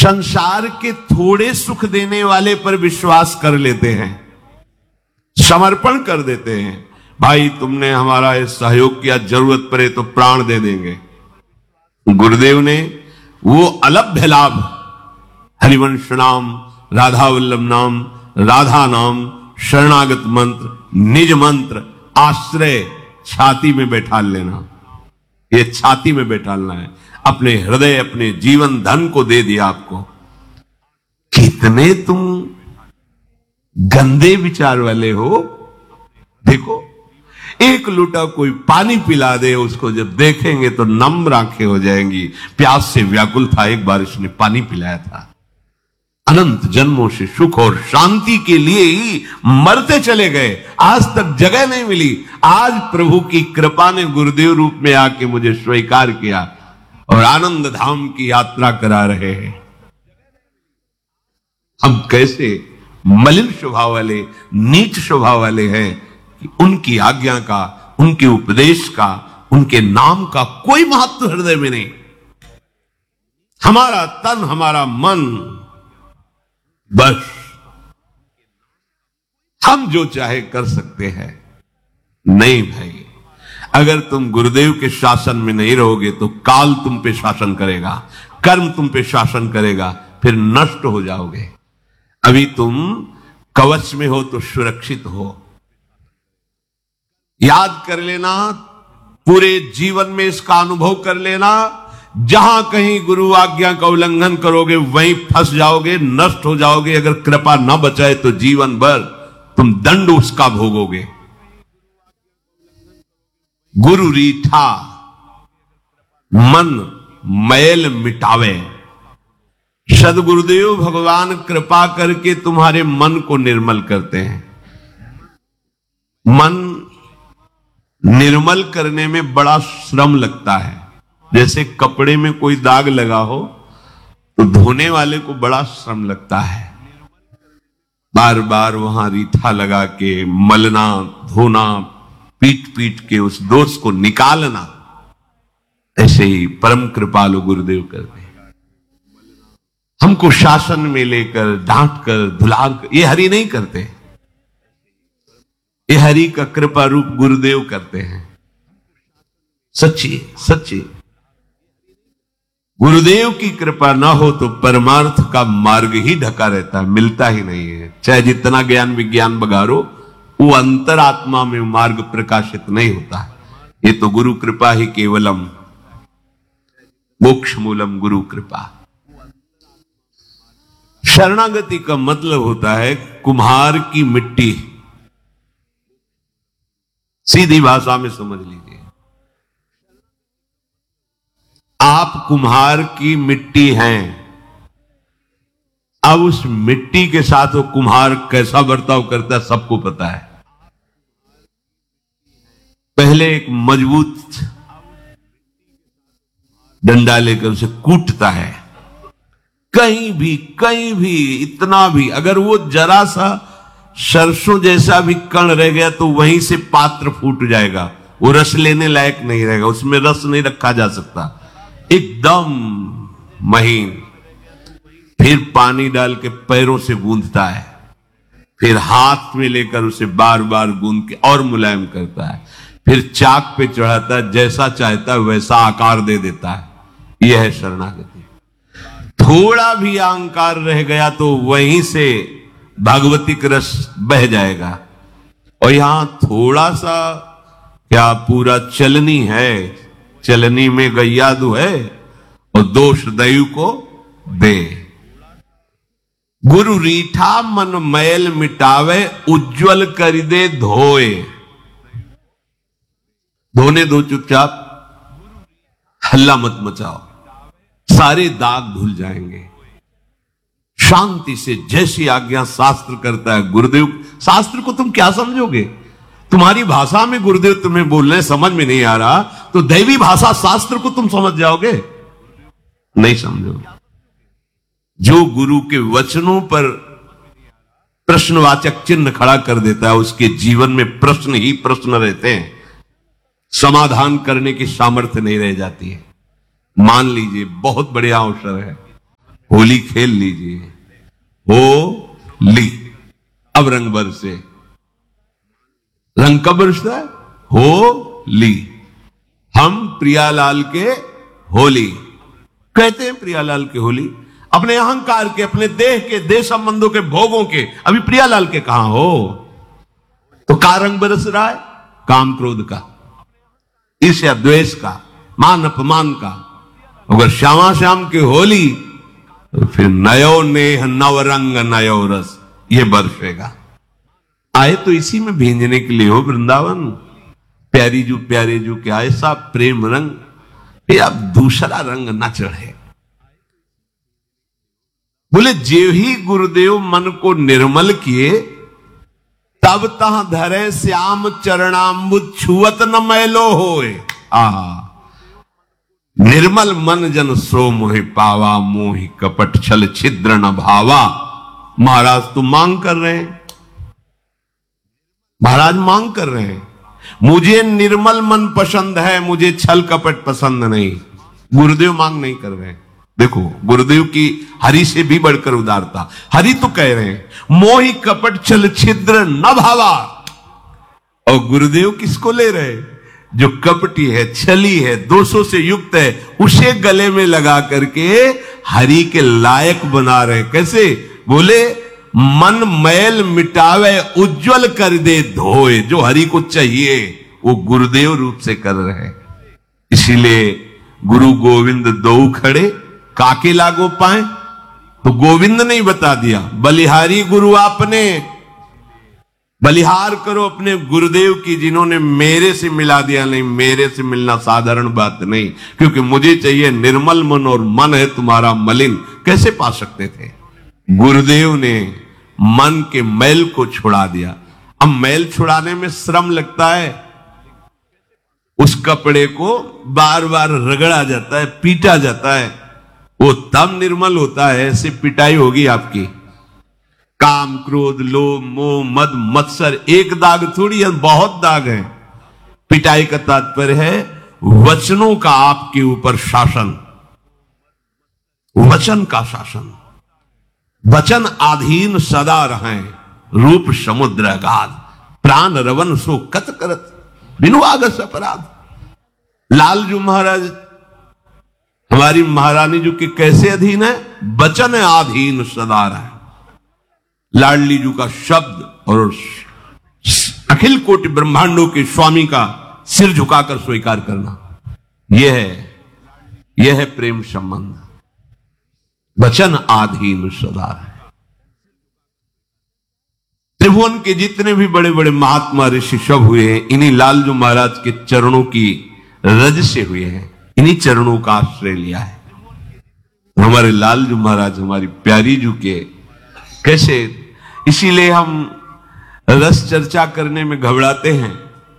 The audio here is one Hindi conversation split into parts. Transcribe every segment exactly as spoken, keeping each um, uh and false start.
संसार के थोड़े सुख देने वाले पर विश्वास कर लेते हैं, समर्पण कर देते हैं। भाई तुमने हमारा सहयोग किया, जरूरत पड़े तो प्राण दे देंगे। गुरुदेव ने वो अलभ्य लाभ, हरिवंश नाम, राधा वल्लभ नाम, राधा नाम, शरणागत मंत्र, निज मंत्र, आश्रय छाती में बैठा लेना, ये छाती में बैठालना है। अपने हृदय, अपने जीवन धन को दे दिया आपको। कितने तुम गंदे विचार वाले हो। देखो, एक लूटा कोई पानी पिला दे, उसको जब देखेंगे तो नम्र आंखें हो जाएंगी। प्यास से व्याकुल था, एक बार इसने पानी पिलाया था। अनंत जन्मों से सुख और शांति के लिए ही मरते चले गए, आज तक जगह नहीं मिली। आज प्रभु की कृपा ने गुरुदेव रूप में आके मुझे स्वीकार किया और आनंद धाम की यात्रा करा रहे हैं। हम कैसे मलिन स्वभाव वाले, नीच स्वभाव वाले हैं कि उनकी आज्ञा का, उनके उपदेश का, उनके नाम का कोई महत्व हृदय में नहीं। हमारा तन, हमारा मन, बस हम जो चाहे कर सकते हैं। नहीं भाई, अगर तुम गुरुदेव के शासन में नहीं रहोगे तो काल तुम पे शासन करेगा, कर्म तुम पे शासन करेगा, फिर नष्ट हो जाओगे। अभी तुम कवच में हो तो सुरक्षित हो। याद कर लेना, पूरे जीवन में इसका अनुभव कर लेना। जहां कहीं गुरु आज्ञा का उल्लंघन करोगे वहीं फंस जाओगे, नष्ट हो जाओगे। अगर कृपा न बचाए तो जीवन भर तुम दंड उसका भोगोगे। गुरु रीठा मन मैल मिटावे। सदगुरुदेव भगवान कृपा करके तुम्हारे मन को निर्मल करते हैं। मन निर्मल करने में बड़ा श्रम लगता है। जैसे कपड़े में कोई दाग लगा हो तो धोने वाले को बड़ा श्रम लगता है, बार बार वहां रीठा लगा के मलना, धोना, पीट पीट के उस दोष को निकालना। ऐसे ही परम कृपालु गुरुदेव करते हैं। हमको शासन में लेकर, डांट कर, धुला कर, ये हरि नहीं करते। ये हरि का कृपा रूप गुरुदेव करते हैं। सच्ची सच्ची गुरुदेव की कृपा ना हो तो परमार्थ का मार्ग ही ढका रहता है, मिलता ही नहीं है। चाहे जितना ज्ञान विज्ञान बघारो, वो अंतरात्मा में मार्ग प्रकाशित नहीं होता है। ये तो गुरु कृपा ही केवलम मोक्ष मूलम गुरु कृपा। शरणागति का मतलब होता है कुम्हार की मिट्टी। सीधी भाषा में समझ लीजिए, आप कुम्हार की मिट्टी हैं। अब उस मिट्टी के साथ वो कुम्हार कैसा बर्ताव करता है सबको पता है। पहले एक मजबूत डंडा लेकर उसे कूटता है। कहीं भी कहीं भी इतना भी अगर वो जरा सा सरसों जैसा भी कण रह गया तो वहीं से पात्र फूट जाएगा, वो रस लेने लायक नहीं रहेगा, उसमें रस नहीं रखा जा सकता, एकदम महीन। फिर पानी डाल के पैरों से गूंथता है, फिर हाथ में लेकर उसे बार बार गूंथ के और मुलायम करता है, फिर चाक पे चढ़ाता है, जैसा चाहता है वैसा आकार दे देता है। यह है शरणागति। थोड़ा भी अहंकार रह गया तो वहीं से भागवतिक रस बह जाएगा। और यहां थोड़ा सा क्या, पूरा चलनी है, चलनी में गैया दू है और दोष दैव को दे। गुरु रीठा मन मैल मिटावे, उज्जवल कर दे धोए। धोने दो चुपचाप, हल्ला मत मचाओ, सारे दाग धुल जाएंगे। शांति से जैसी आज्ञा शास्त्र करता है गुरुदेव। शास्त्र को तुम क्या समझोगे? तुम्हारी भाषा में गुरुदेव तुम्हें बोलने समझ में नहीं आ रहा तो दैवी भाषा शास्त्र को तुम समझ जाओगे? नहीं समझोगे। जो गुरु के वचनों पर प्रश्नवाचक चिन्ह खड़ा कर देता है उसके जीवन में प्रश्न ही प्रश्न रहते हैं, समाधान करने की सामर्थ्य नहीं रह जाती है। मान लीजिए बहुत बढ़िया अवसर है, होली खेल लीजिए। हो ली, अब रंग बरसे। रंग कब बरसता है? हो ली। हम प्रियालाल के होली कहते हैं, प्रियालाल के होली अपने अहंकार के, अपने देह के, देह संबंधों के, भोगों के। अभी प्रियालाल के कहां हो? तो का रंग बरस रहा है? काम क्रोध का, ईर्ष्या द्वेष का, मान अपमान का। अगर श्यामा श्याम की होली तो फिर नयो नेह नव रंग नयो रस ये बरसेगा। आए तो इसी में भींजने के लिए हो वृंदावन। प्यारी जू प्यारे जू के ऐसा प्रेम रंग, ये अब दूसरा रंग न चढ़े। बोले जे ही गुरुदेव मन को निर्मल किए, तब तह धरे श्याम चरणाम्बुज छुअत न मैलो होए। आहा, निर्मल मन जन सो मोहि पावा, मोहि कपट छल छिद्र न भावा। महाराज तुम मांग कर रहे हैं, महाराज मांग कर रहे हैं, मुझे निर्मल मन पसंद है, मुझे छल कपट पसंद नहीं। गुरुदेव मांग नहीं कर रहे हैं। देखो गुरुदेव की हरि से भी बढ़कर उदारता। हरि तो कह रहे हैं मोहि कपट छल छिद्र न भावा, और गुरुदेव किसको ले रहे? जो कपटी है, छली है, दोषों से युक्त है, उसे गले में लगा करके हरि के लायक बना रहे। कैसे? बोले मन मैल मिटावे उज्जवल कर दे धोए। जो हरि को चाहिए वो गुरुदेव रूप से कर रहे हैं। इसीलिए गुरु गोविंद दो खड़े काके लागो पाए, तो गोविंद ने बता दिया बलिहारी गुरु आपने। बलिहार करो अपने गुरुदेव की, जिन्होंने मेरे से मिला दिया। नहीं, मेरे से मिलना साधारण बात नहीं, क्योंकि मुझे चाहिए निर्मल मन, और मन है तुम्हारा मलिन। कैसे पा सकते थे? गुरुदेव ने मन के मैल को छुड़ा दिया। अब मैल छुड़ाने में श्रम लगता है, उस कपड़े को बार बार रगड़ा जाता है, पीटा जाता है, वो तब निर्मल होता है। ऐसे पिटाई होगी आपकी। काम क्रोध लोभ मोह मद मत्सर एक दाग थोड़ी है, बहुत दाग है। पिटाई का तात्पर्य है वचनों का आपके ऊपर शासन, वचन का शासन। वचन आधीन सदा रहें, रूप समुद्र अगाध, प्राण रवन सो कत करत, बिनु आगस अपराध। लालजू महाराज हमारी महारानी जी के कैसे अधीन है? वचन आधीन सदा रहे। लाडली जी का शब्द और अखिल कोटि ब्रह्मांडों के स्वामी का सिर झुकाकर स्वीकार करना, यह है यह है प्रेम संबंध। वचन आधीन सदा रहे। त्रिभुवन के जितने भी बड़े बड़े महात्मा ऋषि सब हुए हैं, इन्हीं लालजू महाराज के चरणों की रज से हुए हैं, इन्हीं चरणों का आश्रय लिया है। हमारे लालजू महाराज हमारी प्यारी जू के कैसे, इसीलिए हम रस चर्चा करने में घबराते हैं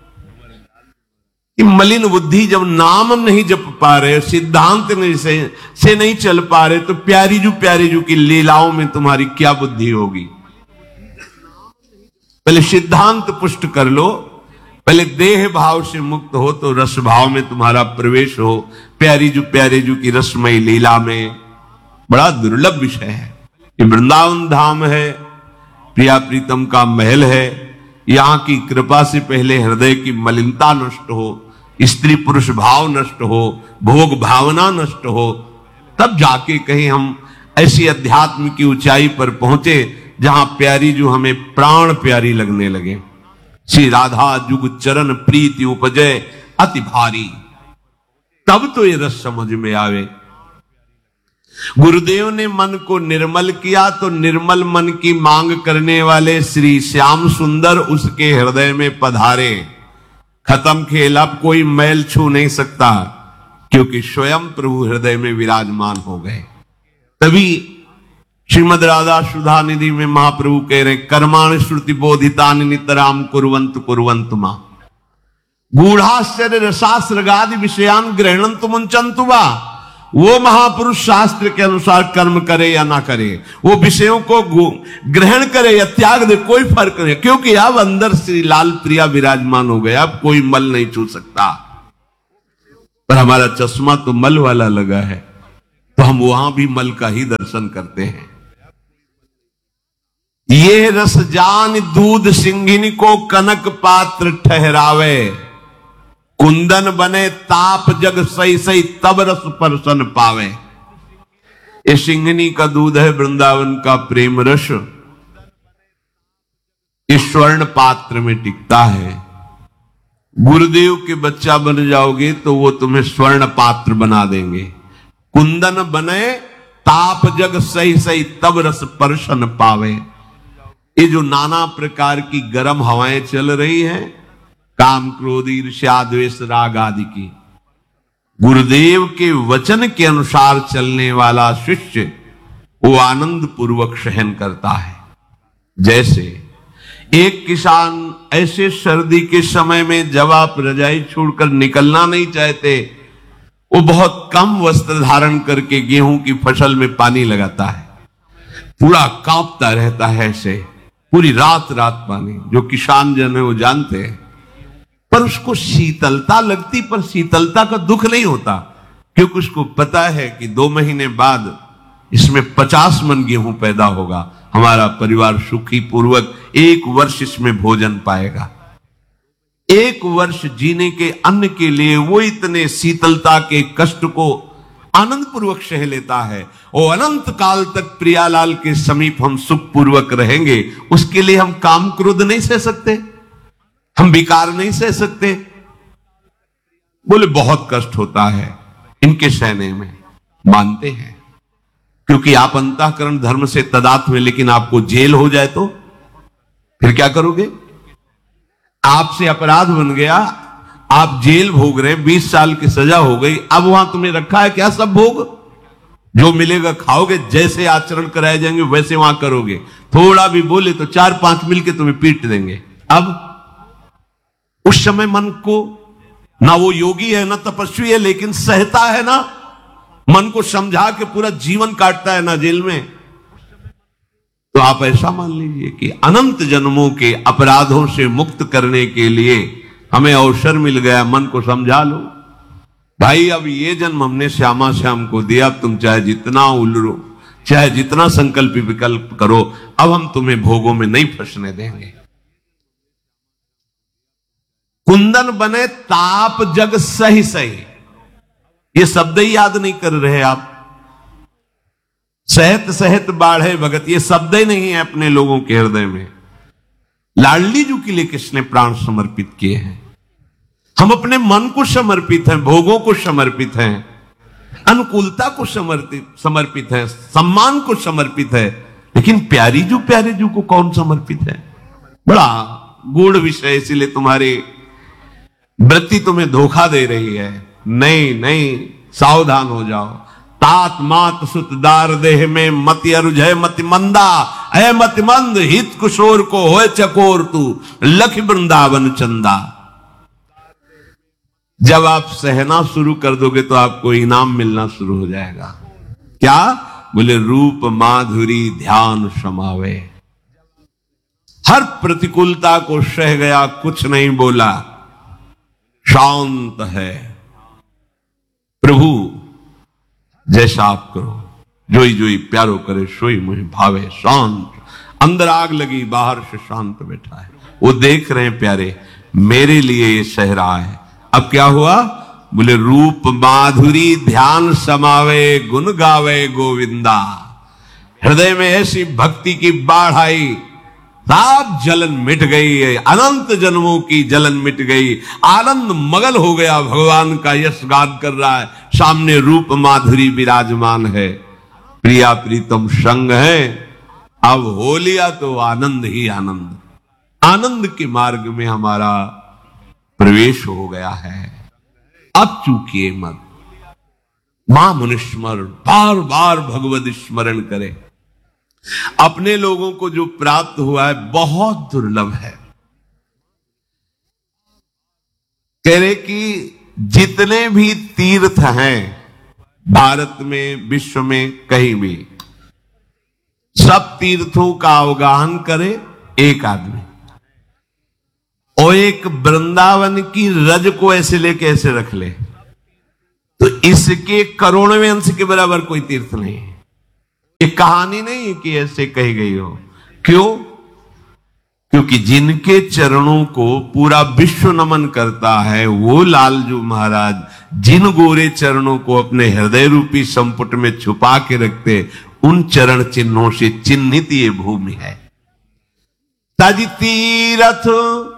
कि मलिन बुद्धि जब नाम नहीं जप पा रहे, सिद्धांत नहीं से, से नहीं चल पा रहे, तो प्यारी जू प्यारी जू की लीलाओं में तुम्हारी क्या बुद्धि होगी? पहले सिद्धांत पुष्ट कर लो, पहले देह भाव से मुक्त हो तो रस भाव में तुम्हारा प्रवेश हो। प्यारी जू प्यारे जू की रसमयी लीला में बड़ा दुर्लभ विषय है। ये वृंदावन धाम है, प्रिया प्रीतम का महल है। यहां की कृपा से पहले हृदय की मलिनता नष्ट हो, स्त्री पुरुष भाव नष्ट हो, भोग भावना नष्ट हो, तब जाके कहीं हम ऐसी अध्यात्म की ऊंचाई पर पहुंचे जहां प्यारी जो हमें प्राण प्यारी लगने लगे। श्री राधा जुग चरण प्रीति उपजय अति भारी, तब तो ये रस समझ में आवे। गुरुदेव ने मन को निर्मल किया तो निर्मल मन की मांग करने वाले श्री श्याम सुंदर उसके हृदय में पधारे। खत्म खेल, अब कोई मैल छू नहीं सकता, क्योंकि स्वयं प्रभु हृदय में विराजमान हो गए। तभी श्रीमद राधा सुधा निधि में महाप्रभु कह रहे, कर्माणि श्रुति बोधितानि नितराम कुर्वन्तु कुर्वन्तु मां गूढ़ाश्चर्य रसास्रगादि विषयान ग्रहणन्तु मुंचन्तु वा। वो महापुरुष शास्त्र के अनुसार कर्म करे या ना करे, वो विषयों को ग्रहण करे या त्याग दे, कोई फर्क नहीं, क्योंकि अब अंदर श्री लाल प्रिया विराजमान हो गया। अब कोई मल नहीं छू सकता। पर हमारा चश्मा तो मल वाला लगा है, तो हम वहां भी मल का ही दर्शन करते हैं। ये रस जान दूध सिंघिनी को कनक पात्र ठहरावे, कुंदन बने ताप जग सही सही तब रस परसन पावे। ये सिंघनी का दूध है, वृंदावन का प्रेम रस, इस स्वर्ण पात्र में टिकता है। गुरुदेव के बच्चा बन जाओगे तो वो तुम्हें स्वर्ण पात्र बना देंगे। कुंदन बने ताप जग सही सही तब रस परसन पावे। ये जो नाना प्रकार की गर्म हवाएं चल रही हैं, काम क्रोध ईर्ष्या द्वेष राग आदि की, गुरुदेव के वचन के अनुसार चलने वाला शिष्य वो आनंद पूर्वक सहन करता है। जैसे एक किसान ऐसे सर्दी के समय में जब आप रजाई छोड़कर निकलना नहीं चाहते, वो बहुत कम वस्त्र धारण करके गेहूं की फसल में पानी लगाता है, पूरा कांपता रहता है, ऐसे पूरी रात रात पानी। जो किसान जन है वो जानते हैं, पर उसको शीतलता लगती, पर शीतलता का दुख नहीं होता, क्योंकि उसको पता है कि दो महीने बाद इसमें पचास मन गेहूं पैदा होगा, हमारा परिवार सुखी पूर्वक एक वर्ष इसमें भोजन पाएगा। एक वर्ष जीने के अन्न के लिए वो इतने शीतलता के कष्ट को आनंद पूर्वक सह लेता है। और अनंत काल तक प्रियालाल के समीप हम सुख पूर्वक रहेंगे, उसके लिए हम काम क्रोध नहीं सह सकते, हम विकार नहीं सह सकते। बोले बहुत कष्ट होता है इनके सहने में, मानते हैं, क्योंकि आप अंतःकरण धर्म से तदात्म में, लेकिन आपको जेल हो जाए तो फिर क्या करोगे? आपसे अपराध बन गया, आप जेल भोग रहे, बीस साल की सजा हो गई, अब वहां तुम्हें रखा है क्या सब भोग? जो मिलेगा खाओगे, जैसे आचरण कराए जाएंगे वैसे वहां करोगे। थोड़ा भी बोले तो चार पांच मिलके तुम्हें पीट देंगे। अब उस समय मन को, ना वो योगी है ना तपस्वी है, लेकिन सहता है ना, मन को समझा के पूरा जीवन काटता है ना जेल में। तो आप ऐसा मान लीजिए कि अनंत जन्मों के अपराधों से मुक्त करने के लिए हमें अवसर मिल गया, मन को समझा लो भाई, अब ये जन्म हमने श्यामा श्याम को दिया, अब तुम चाहे जितना उलरो, चाहे जितना संकल्प विकल्प करो, अब हम तुम्हें भोगों में नहीं फंसने देंगे। कुंदन बने ताप जग सही सही, ये शब्द ही याद नहीं कर रहे आप। सहत सहत बाढ़े भगत, ये शब्द ही नहीं है अपने लोगों के हृदय में। लाडली जी के लिए किसने प्राण समर्पित किए हैं? हम अपने मन को समर्पित हैं, भोगों को समर्पित हैं, अनुकूलता को समर्पित समर्पित है, सम्मान को समर्पित है, लेकिन प्यारी जू प्यारे जू को कौन समर्पित है? बड़ा गूढ़ विषय, इसीलिए तुम्हारी वृत्ति तुम्हें धोखा दे रही है। नहीं नहीं, सावधान हो जाओ। तात मात सुतदार देह में मति अरुझय मति मंदा, अय मति मंद हित कुशोर को होए चकोर तू लख वृंदावन चंदा। जब आप सहना शुरू कर दोगे तो आपको इनाम मिलना शुरू हो जाएगा। क्या बोले? रूप माधुरी ध्यान समावे। हर प्रतिकूलता को सह गया, कुछ नहीं बोला, शांत है। प्रभु जैसा आप करो, जोई जोई प्यारो करे सोई मुझे भावे, शांत। अंदर आग लगी, बाहर से शांत बैठा है। वो देख रहे हैं प्यारे, मेरे लिए ये सह रहा है। अब क्या हुआ? बोले रूप माधुरी ध्यान समावे, गुण गावे गोविंदा। हृदय में ऐसी भक्ति की बाढ़ आई, सब जलन मिट गई है, अनंत जन्मों की जलन मिट गई, आनंद मगल हो गया, भगवान का यश गान कर रहा है, सामने रूप माधुरी विराजमान है, प्रिया प्रीतम संग है। अब हो लिया तो आनंद ही आनंद, आनंद के मार्ग में हमारा प्रवेश हो गया है। अब चूकिए मत, मां मनुस्मरण, बार बार भगवत स्मरण करें। अपने लोगों को जो प्राप्त हुआ है बहुत दुर्लभ है। कह रहे कि जितने भी तीर्थ हैं भारत में, विश्व में, कहीं भी, सब तीर्थों का अवगाहन करे एक आदमी, और एक वृंदावन की रज को ऐसे लेके ऐसे रख ले, तो तो इसके करोड़वें अंश के बराबर कोई तीर्थ नहीं है। ये कहानी नहीं है कि ऐसे कही गई हो। क्यों? क्योंकि जिनके चरणों को पूरा विश्व नमन करता है, वो लालजू महाराज जिन गोरे चरणों को अपने हृदय रूपी संपुट में छुपा के रखते, उन चरण चिन्हों से चिन्हित ये भूमि है। तज तीरथ